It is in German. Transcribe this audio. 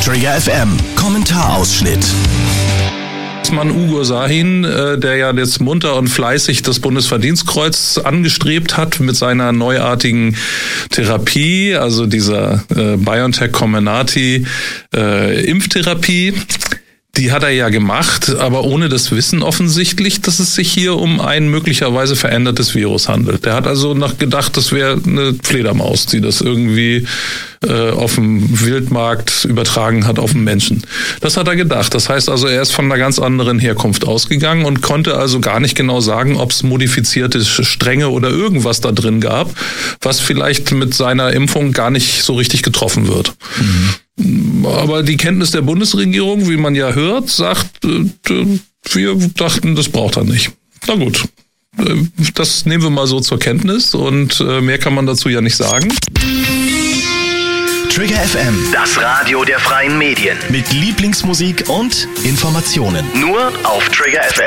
Trigger FM Kommentarausschnitt. Ugur Sahin, der ja jetzt munter und fleißig das Bundesverdienstkreuz angestrebt hat mit seiner neuartigen Therapie, also dieser BioNTech Comirnaty Impftherapie. Die hat er ja gemacht, aber ohne das Wissen offensichtlich, dass es sich hier um ein möglicherweise verändertes Virus handelt. Der hat also gedacht, das wäre eine Fledermaus, die das irgendwie auf dem Wildmarkt übertragen hat auf den Menschen. Das hat er gedacht. Das heißt also, er ist von einer ganz anderen Herkunft ausgegangen und konnte also gar nicht genau sagen, ob es modifizierte Stränge oder irgendwas da drin gab, was vielleicht mit seiner Impfung gar nicht so richtig getroffen wird. Aber die Kenntnis der Bundesregierung, wie man ja hört, sagt, wir dachten, das braucht er nicht. Na gut, das nehmen wir mal so zur Kenntnis und mehr kann man dazu ja nicht sagen. Trigger FM, Das Radio der freien Medien. mit Lieblingsmusik und Informationen. Nur auf Trigger FM.